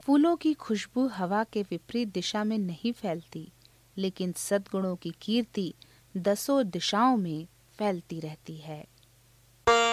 फूलों की खुशबू हवा के विपरीत दिशा में नहीं फैलती, लेकिन सद्गुणों की कीर्ति दसों दिशाओं में फैलती रहती है।